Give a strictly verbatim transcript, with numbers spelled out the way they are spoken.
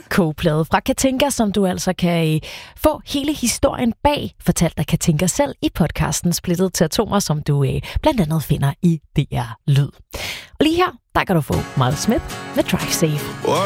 kogeplade fra Katinka, som du altså kan øh, få hele historien bag, fortalt af Katinka selv i podcasten Splittet til Atomer, som du øh, blandt andet finder i D R Lyd. Og lige her, der kan du få Miles Smith med Drive Safe.